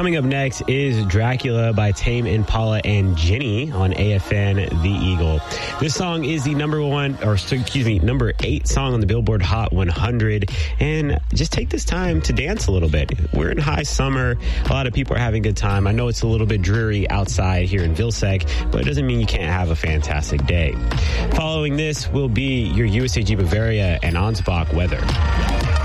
Coming up next is Dracula by Tame Impala and Jenny on AFN The Eagle. This song is the number 8 song on the Billboard Hot 100. And just take this time to dance a little bit. We're in high summer. A lot of people are having a good time. I know it's a little bit dreary outside here in Vilseck, but it doesn't mean you can't have a fantastic day. Following this will be your USAG Bavaria and Ansbach weather.